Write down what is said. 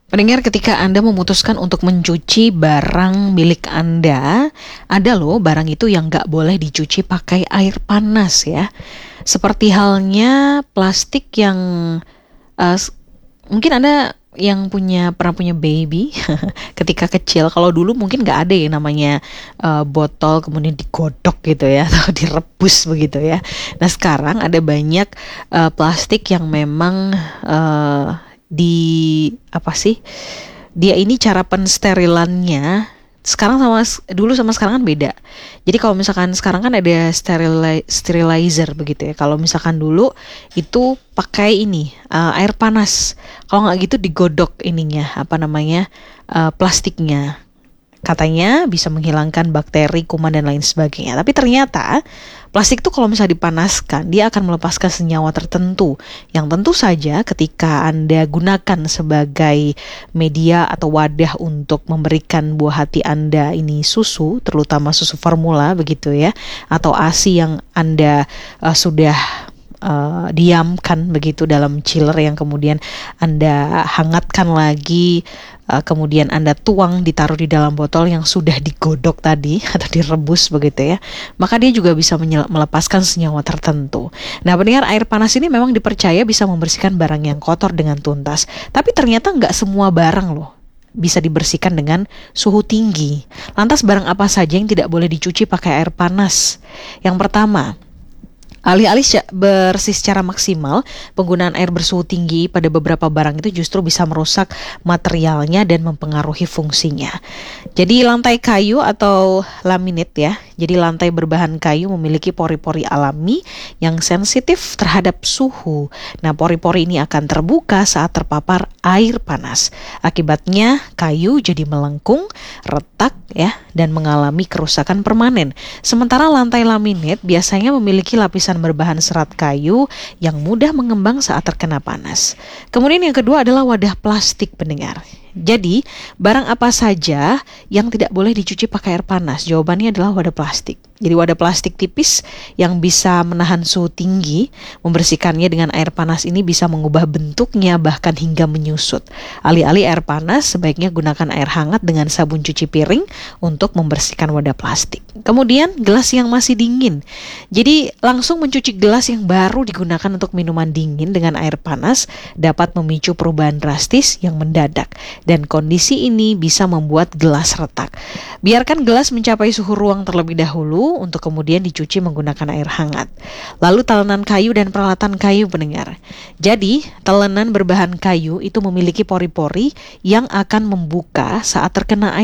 Pendengar, ketika Anda memutuskan untuk mencuci barang milik Anda, ada loh barang itu yang nggak boleh dicuci pakai air panas ya. Seperti halnya plastik yang mungkin Anda yang pernah punya baby ketika kecil. Kalau dulu mungkin nggak ada ya namanya botol kemudian digodok gitu ya atau direbus begitu ya. Nah sekarang ada banyak plastik yang memang di apa sih, dia ini cara pensterilannya sekarang dulu sama sekarang kan beda. Jadi kalau misalkan sekarang kan ada sterilizer begitu ya. Kalau misalkan dulu itu pakai ini air panas. Kalau nggak gitu digodok ininya plastiknya. Katanya bisa menghilangkan bakteri, kuman dan lain sebagainya. Tapi ternyata plastik itu kalau misalnya dipanaskan, dia akan melepaskan senyawa tertentu yang tentu saja ketika Anda gunakan sebagai media atau wadah untuk memberikan buah hati Anda ini susu, terutama susu formula begitu ya, atau ASI yang Anda sudah diamkan begitu dalam chiller yang kemudian Anda hangatkan lagi, kemudian Anda tuang, ditaruh di dalam botol yang sudah digodok tadi atau direbus begitu ya, maka dia juga bisa melepaskan senyawa tertentu. Nah, pendengar, air panas ini memang dipercaya bisa membersihkan barang yang kotor dengan tuntas, tapi ternyata nggak semua barang loh bisa dibersihkan dengan suhu tinggi. Lantas barang apa saja yang tidak boleh dicuci pakai air panas? Yang pertama, alih-alih bersih secara maksimal, penggunaan air bersuhu tinggi pada beberapa barang itu justru bisa merusak materialnya dan mempengaruhi fungsinya. Jadi lantai kayu atau laminate ya, jadi lantai berbahan kayu memiliki pori-pori alami yang sensitif terhadap suhu. Nah, pori-pori ini akan terbuka saat terpapar air panas. Akibatnya kayu jadi melengkung, retak ya, dan mengalami kerusakan permanen. Sementara lantai laminate biasanya memiliki lapisan berbahan serat kayu yang mudah mengembang saat terkena panas. Kemudian yang kedua adalah wadah plastik, pendengar. Jadi, barang apa saja yang tidak boleh dicuci pakai air panas? Jawabannya adalah wadah plastik. Jadi wadah plastik tipis yang bisa menahan suhu tinggi, membersihkannya dengan air panas ini bisa mengubah bentuknya bahkan hingga menyusut. Alih-alih air panas, sebaiknya gunakan air hangat dengan sabun cuci piring untuk membersihkan wadah plastik. Kemudian gelas yang masih dingin. Jadi langsung mencuci gelas yang baru digunakan untuk minuman dingin dengan air panas dapat memicu perubahan drastis yang mendadak. Dan kondisi ini bisa membuat gelas retak. Biarkan gelas mencapai suhu ruang terlebih dahulu untuk kemudian dicuci menggunakan air hangat. Lalu talenan kayu dan peralatan kayu, pendengar. Jadi, talenan berbahan kayu itu memiliki pori-pori yang akan membuka saat terkena air